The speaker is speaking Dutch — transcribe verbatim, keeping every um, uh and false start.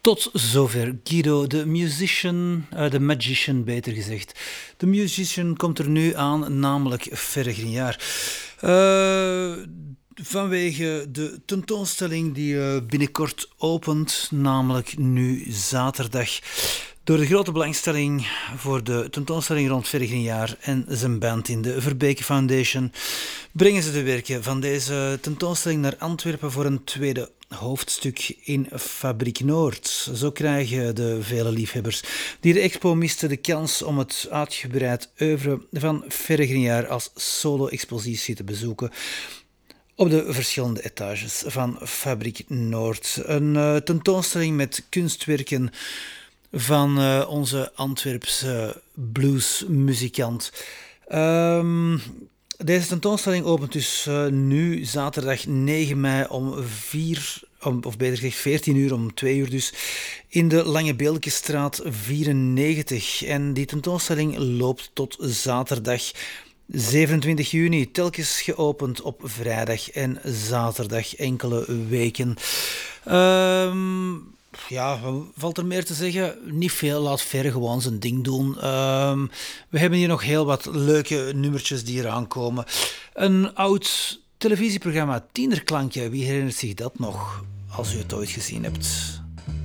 Tot zover Guido, de musician, uh, de magician beter gezegd. De musician komt er nu aan, namelijk Ferre Uh, vanwege de tentoonstelling die uh, binnenkort opent, namelijk nu zaterdag. Door de grote belangstelling voor de tentoonstelling rond Ferre en zijn band in de Verbeke Foundation, brengen ze de werken van deze tentoonstelling naar Antwerpen voor een tweede hoofdstuk in Fabriek Noord. Zo krijgen de vele liefhebbers die de expo misten de kans om het uitgebreid oeuvre van Ferre als solo-expositie te bezoeken op de verschillende etages van Fabriek Noord. Een uh, tentoonstelling met kunstwerken van uh, onze Antwerpse bluesmuzikant. Um, Deze tentoonstelling opent dus uh, nu zaterdag negen mei om vier, om, of beter gezegd veertien uur, om twee uur dus, in de Lange Beelkestraat vierennegentig. En die tentoonstelling loopt tot zaterdag zevenentwintig juni, telkens geopend op vrijdag en zaterdag enkele weken. Um, Ja, wat valt er meer te zeggen? Niet veel, laat Ferre gewoon zijn ding doen. Um, we hebben hier nog heel wat leuke nummertjes die eraan komen. Een oud televisieprogramma, Tienerklankje, wie herinnert zich dat nog? Als u het ooit gezien hebt.